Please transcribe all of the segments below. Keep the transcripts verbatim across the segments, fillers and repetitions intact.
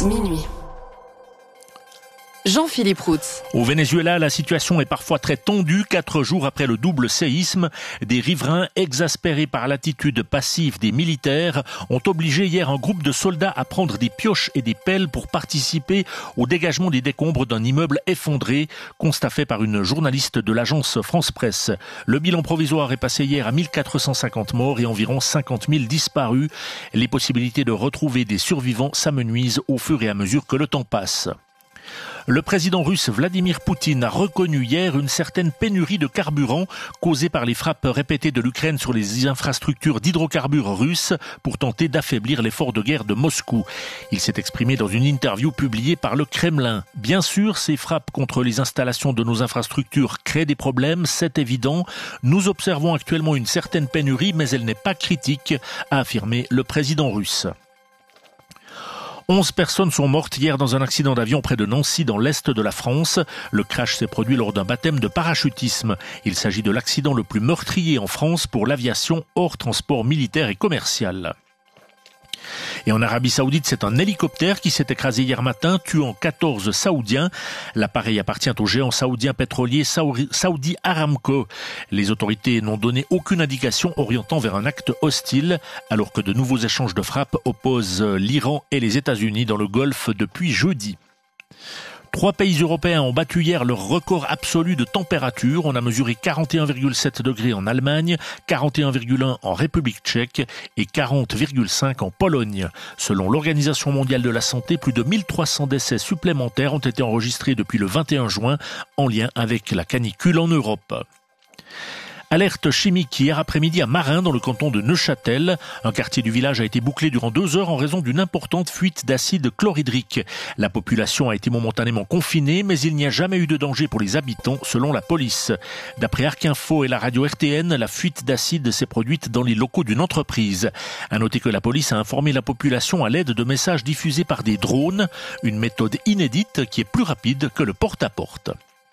Minuit. Jean-Philippe Routz. Au Venezuela, la situation est parfois très tendue. Quatre jours après le double séisme, des riverains exaspérés par l'attitude passive des militaires ont obligé hier un groupe de soldats à prendre des pioches et des pelles pour participer au dégagement des décombres d'un immeuble effondré, constat fait par une journaliste de l'agence France Presse. Le bilan provisoire est passé hier à mille quatre cent cinquante morts et environ cinquante mille disparus. Les possibilités de retrouver des survivants s'amenuisent au fur et à mesure que le temps passe. Le président russe Vladimir Poutine a reconnu hier une certaine pénurie de carburant causée par les frappes répétées de l'Ukraine sur les infrastructures d'hydrocarbures russes pour tenter d'affaiblir l'effort de guerre de Moscou. Il s'est exprimé dans une interview publiée par le Kremlin. Bien sûr, ces frappes contre les installations de nos infrastructures créent des problèmes, c'est évident. Nous observons actuellement une certaine pénurie, mais elle n'est pas critique, a affirmé le président russe. Onze personnes sont mortes hier dans un accident d'avion près de Nancy dans l'est de la France. Le crash s'est produit lors d'un baptême de parachutisme. Il s'agit de l'accident le plus meurtrier en France pour l'aviation hors transport militaire et commercial. Et en Arabie Saoudite, c'est un hélicoptère qui s'est écrasé hier matin, tuant quatorze Saoudiens. L'appareil appartient au géant saoudien pétrolier Saudi Aramco. Les autorités n'ont donné aucune indication orientant vers un acte hostile, alors que de nouveaux échanges de frappes opposent l'Iran et les États-Unis dans le Golfe depuis jeudi. Trois pays européens ont battu hier leur record absolu de température. On a mesuré quarante et un virgule sept degrés en Allemagne, quarante et un virgule un en République tchèque et quarante virgule cinq en Pologne. Selon l'Organisation mondiale de la santé, plus de mille trois cents décès supplémentaires ont été enregistrés depuis le vingt et un juin en lien avec la canicule en Europe. Alerte chimique hier après-midi à Marin, dans le canton de Neuchâtel. Un quartier du village a été bouclé durant deux heures en raison d'une importante fuite d'acide chlorhydrique. La population a été momentanément confinée, mais il n'y a jamais eu de danger pour les habitants, selon la police. D'après Arc Info et la radio R T N, la fuite d'acide s'est produite dans les locaux d'une entreprise. À noter que la police a informé la population à l'aide de messages diffusés par des drones, une méthode inédite qui est plus rapide que le porte-à-porte.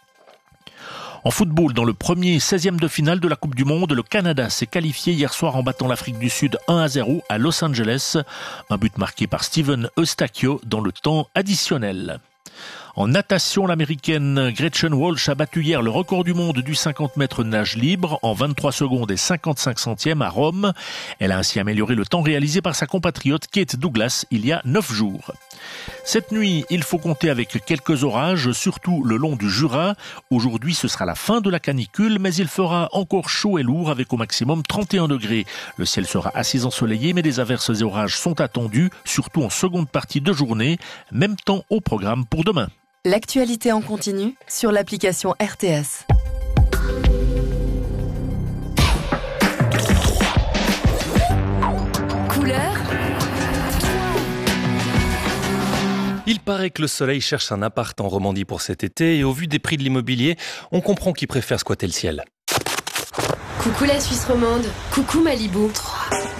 En football, dans le premier seizième de finale de la Coupe du Monde, le Canada s'est qualifié hier soir en battant l'Afrique du Sud un à zéro à Los Angeles. Un but marqué par Steven Eustachio dans le temps additionnel. En natation, l'américaine Gretchen Walsh a battu hier le record du monde du cinquante mètres nage libre en vingt-trois secondes et cinquante-cinq centièmes à Rome. Elle a ainsi amélioré le temps réalisé par sa compatriote Kate Douglas il y a neuf jours. Cette nuit, il faut compter avec quelques orages, surtout le long du Jura. Aujourd'hui, ce sera la fin de la canicule, mais il fera encore chaud et lourd avec au maximum trente et un degrés. Le ciel sera assez ensoleillé, mais des averses et orages sont attendus, surtout en seconde partie de journée. Même temps au programme pour demain. L'actualité en continu sur l'application R T S. Couleur. Il paraît que le soleil cherche un appart en Romandie pour cet été et au vu des prix de l'immobilier, on comprend qu'il préfère squatter le ciel. Coucou la Suisse romande, coucou Malibu.